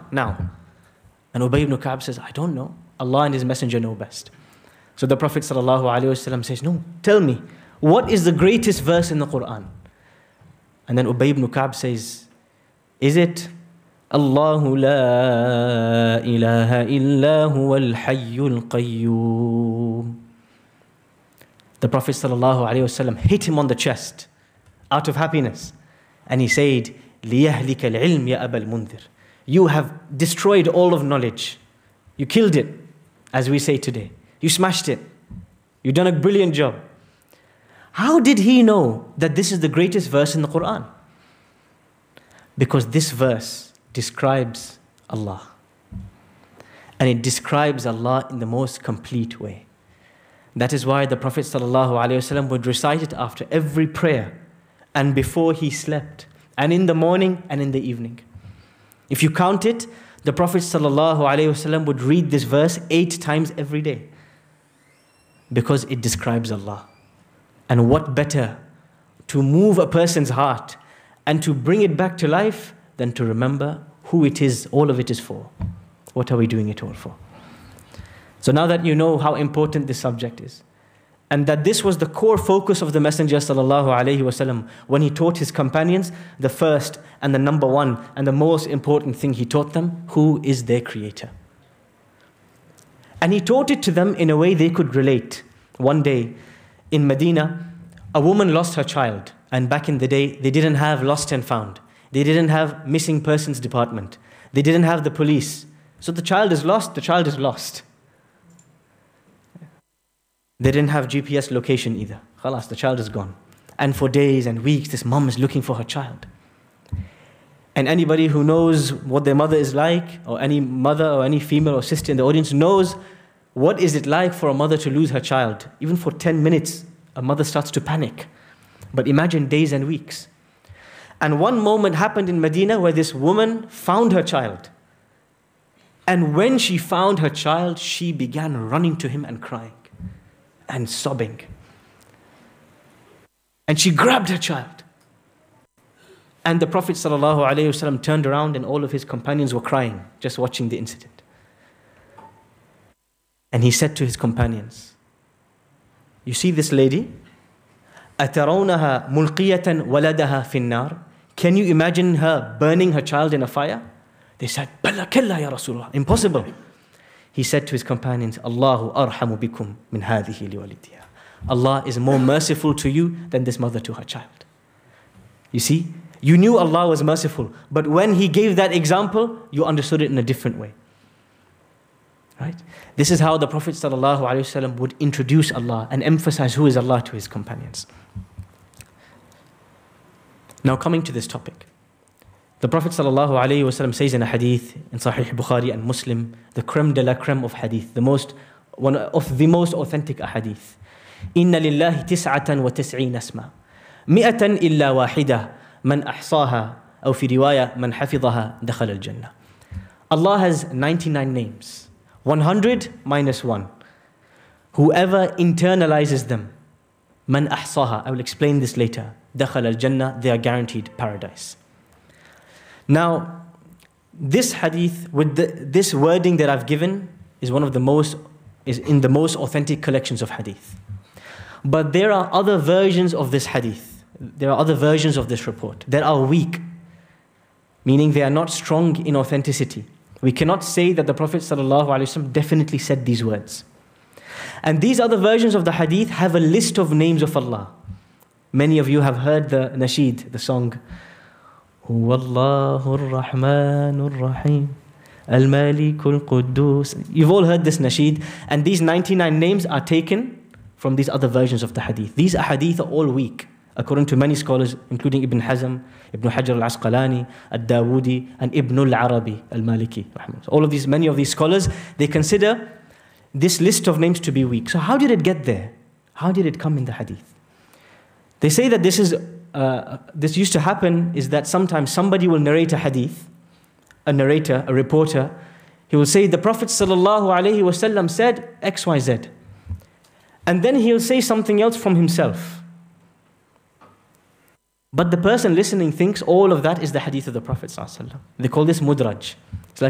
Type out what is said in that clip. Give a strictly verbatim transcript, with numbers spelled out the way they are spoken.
now? And Ubay ibn Ka'b says, I don't know. Allah and His Messenger know best. So the Prophet ﷺ says, no, tell me, what is the greatest verse in the Quran? And then Ubay ibn Ka'b says, is it Allahu la ilaha illa huwa al-hayyul qayyum? The Prophet ﷺ hit him on the chest out of happiness. And he said, لِيَهْلِكَ الْعِلْمِ يَا أَبَا الْمُنذِرِ. You have destroyed all of knowledge. You killed it, as we say today. You smashed it. You've done a brilliant job. How did he know that this is the greatest verse in the Quran? Because this verse describes Allah. And it describes Allah in the most complete way. That is why the Prophet ﷺ would recite it after every prayer and before he slept, and in the morning and in the evening. If you count it, the Prophet ﷺ would read this verse eight times every day because it describes Allah. And what better to move a person's heart and to bring it back to life than to remember who it is, all of it is for. What are we doing it all for? So now that you know how important this subject is, and that this was the core focus of the Messenger ﷺ when he taught his companions, the first and the number one and the most important thing he taught them, who is their creator. And he taught it to them in a way they could relate. One day in Medina, a woman lost her child. And back in the day, they didn't have lost and found. They didn't have missing persons department. They didn't have the police. So the child is lost, the child is lost. They didn't have G P S location either. Khalas, the child is gone. And for days and weeks, this mom is looking for her child. And anybody who knows what their mother is like, or any mother or any female or sister in the audience knows what is it like for a mother to lose her child. Even for ten minutes, a mother starts to panic. But imagine days and weeks. And one moment happened in Medina where this woman found her child. And when she found her child, she began running to him and crying and sobbing. And she grabbed her child. And the Prophet ﷺ turned around and all of his companions were crying, just watching the incident. And he said to his companions, you see this lady? أَتَرَوْنَهَا مُلْقِيَةً وَلَدَهَا فِي النَّارِ. Can you imagine her burning her child in a fire? They said, بَلَا كَلَّا يَا رَسُولَ اللَّهِ. Impossible. He said to his companions, Allahu arhamu bikum min hadhihi liwalidiha. Allah is more merciful to you than this mother to her child. You see, you knew Allah was merciful, but when He gave that example, you understood it in a different way. Right? This is how the Prophet ﷺ would introduce Allah and emphasize who is Allah to his companions. Now coming to this topic. The Prophet ﷺ says in a hadith in Sahih Bukhari and Muslim, the creme de la creme of hadith, the most, one of the most authentic ahadith. إِنَّ لِلَّهِ تِسْعَةً وَتِسْعِينَ اسْمًا مِئَةً إِلَّا وَاحِدَةً مَنْ أَحْصَاهَا أو في رواية مَنْ حَفِظَهَا دَخَلَ الْجَنَّةِ. Allah has ninety-nine names. one hundred minus one. Whoever internalizes them, مَنْ أَحْصَاهَا, I will explain this later, دَخَلَ الْجَنَّةِ, they are guaranteed paradise. Now, this hadith, with the, this wording that I've given, is one of the most, is in the most authentic collections of hadith. But there are other versions of this hadith. There are other versions of this report that are weak, meaning they are not strong in authenticity. We cannot say that the Prophet ﷺ definitely said these words. And these other versions of the hadith have a list of names of Allah. Many of you have heard the nasheed, the song, Huwallahu ar-Rahmanu ar-Rahim, Al-Maliku al-Quddus. You've all heard this nasheed, and these ninety-nine names are taken from these other versions of the hadith. These ahadith are all weak, according to many scholars, including Ibn Hazm, Ibn Hajar al-Asqalani, al-Dawudi, and Ibn al-Arabi al-Maliki. All of these, many of these scholars, they consider this list of names to be weak. So how did it get there? How did it come in the hadith? They say that this is uh, this used to happen is that sometimes somebody will narrate a hadith, a narrator, a reporter, he will say the Prophet ﷺ said X Y Z. And then he'll say something else from himself. But the person listening thinks all of that is the hadith of the Prophet ﷺ. They call this mudraj.